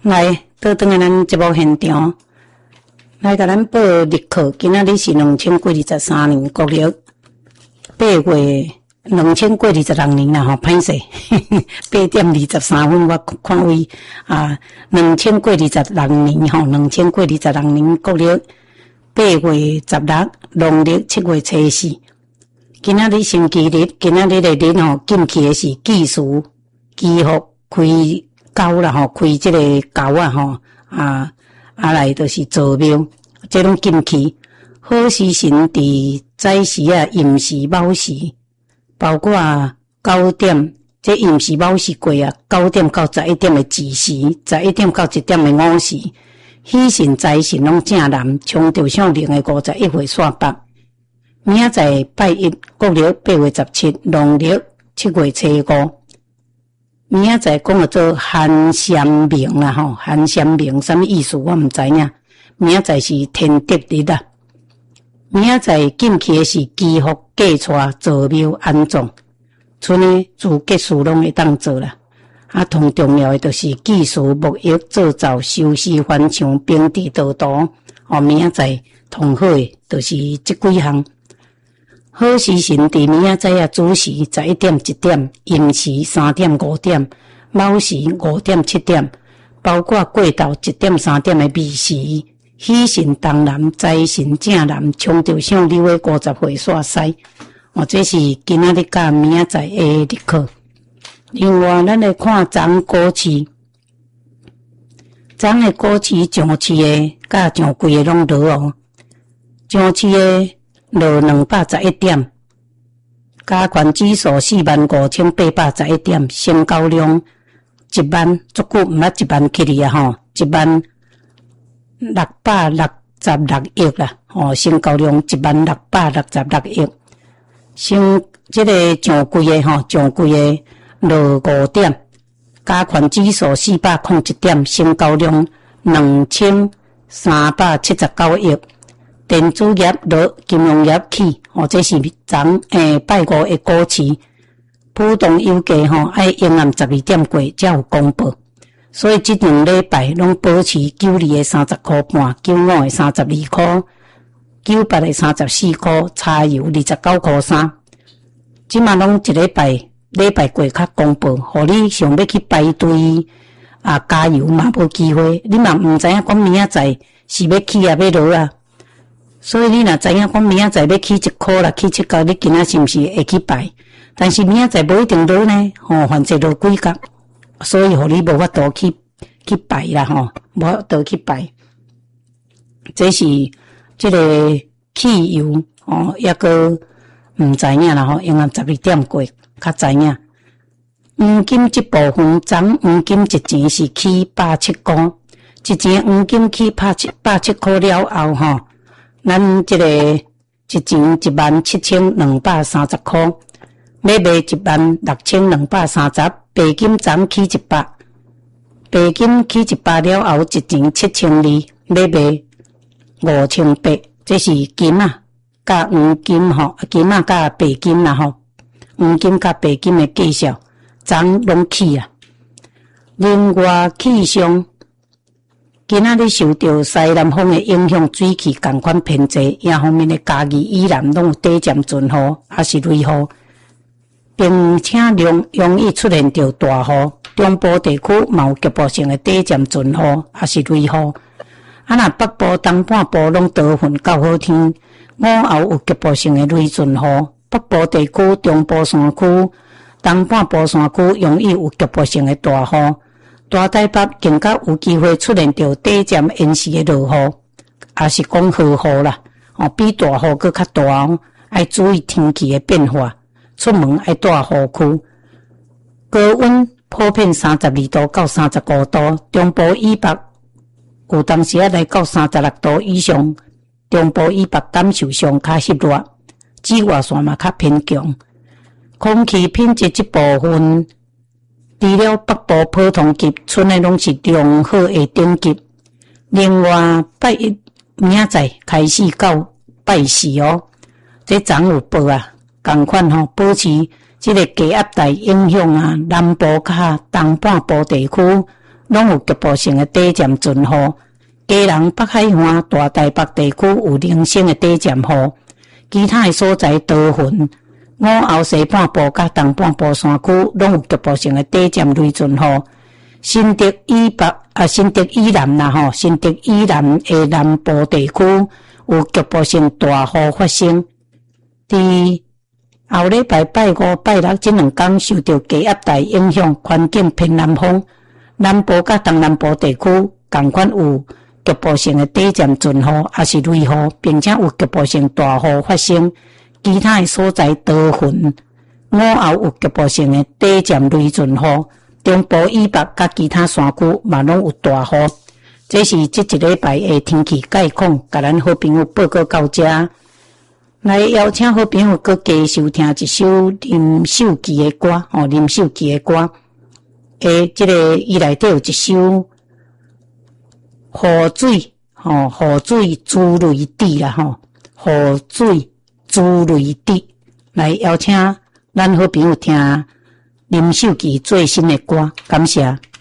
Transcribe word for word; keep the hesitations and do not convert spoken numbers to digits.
来，倒转来咱节目现场，来甲咱报日课。今仔日是两千过二十三年国历八月两千过二十六年啦吼，歹势，八点二十三分我看为啊，两千过二十六年吼，两千过二十六年国历八月十六，农历七月初四。今仔日星期日，今仔日的日吼，进去的是技术基福开沟啦吼，开即个沟啊吼，啊啊来就是坐庙，即拢进去。好时辰伫早时啊、寅时、卯时，包括九点，即寅时、卯时过啊，九点到十一点的子时，十一点到一点的午时，喜神、财神拢正南，冲着上零的五十一岁煞北。明仔载拜一，国历八月十七，农历七月初五。明仔载讲个做寒山明啦吼，寒山明什么意思我毋知影。明仔载是天德日啦。明仔载进去的是祈福嫁娶坐庙安葬，剩的自结束拢会当做啦。啊，同重要的就是祭祀沐浴做灶修饰翻墙平地道道。哦，明仔载同好的就是即几项。好时辰伫明仔载啊，子时十一点一点，寅时三点五点，卯时五点七点，包括过到一点三点的未时，喜神东南，财神正南，冲着上六月五十岁煞西。哦，这是今仔日甲明仔载的日课。另外，咱来看昨古市，昨的古市上市的甲上贵的拢落哦，上市的落两百十一点，加权指数四万五千八百十一点，成交量一万，足久毋捌一万去哩啊吼，一万六百六十六亿啦，吼，成交量一万六百六十六亿。像即个上贵的吼，上贵的落五点，加权指数四百零一点，成交量两千三百七十九亿。电子业落，金融业起，哦，这是昨诶拜五的股市，普通油价吼爱阴暗十二点过才有公布，所以即两礼拜拢保持九二的三十块半，九五的三十二块，九八的三十四块，柴油二十九块三。即嘛拢一礼拜礼拜过较公布，互你想要去排队啊加油嘛无机会，你嘛毋知影讲明仔载是要起啊要落啊。所以你若知影讲明仔载要起一箍啦，起七角，你今仔是毋是会去排？但是明仔载无一定落呢，吼，反正落几角，所以互你无法度去去排啦，吼，无法度去排。这是即个汽油哦，抑个毋知影啦，吼，因为十二点过较知影。黄金即部分，昨黄金一钱是起百七块，一钱黄金起百七百七块了后，吼。咱这个一钱一万七千两百三十块，要卖一万六千两百三十，白金昨起一百，白金起一百了后，一钱七千二，要卖五千八，这是金啊，甲黄金吼，金啊甲白金啦吼，黄金甲白金的计数，昨拢起啊。另外气象。今仔日受到西南风的影响，水汽同款偏济，另方面的嘉义以南拢有短暂阵雨，也是雷雨，并且容容易出现着大雨。中部地区嘛有局部性的短暂阵雨，也是雷雨。啊，若北部、东半部拢多云较好天，午后有局部性的雷阵雨。北部地区、中部山区、东半部山区容易有局部性的大雨。大台北更加有机会出现着短暂延时的落雨，也是讲豪雨啦，哦，比大雨佫较大哦，要注意天气的变化，出门要带雨裤。高温普遍三十二度到三十五度，中部以北有当时啊来到三十六度以上，中部以北感受上较湿热，紫外线嘛较偏强。空气品质这部分。除了北部普通级，剩的拢是良好的顶级。另外，拜一明仔载开始到拜四哦，这昨有报啊，同款吼，保持这个低压带影响啊，南部甲东半部地区拢有局部性的短暂阵雨。基隆北海岸、大台北地区有零星的短暂雨，其他的所在多云。午后西半部甲东半部山区拢有局部性的短暂雷阵雨。新竹以北啊，新竹以南啦吼，新竹以南的南部地区有局部性大雨发生。伫后礼拜拜五、拜六这两天受到低压带影响，环境偏南风，南部甲东南部地区同款有局部性的短暂阵雨，也是雷雨，并且有局部性大雨发生。其他的所在多云，午后有局部性的短暂雷阵雨。中部以北甲其他山区嘛拢有大雨。这是这一礼拜的天气概况，甲咱好朋友报告到这。来邀请好朋友搁加收听一首林秀琪的歌，吼，林秀琪的歌。诶，这个伊内底有一首《雨水》，吼，雨水珠泪滴啦，吼，雨水珠泪滴。来邀请咱好朋友听林秀琪最新的歌，感谢。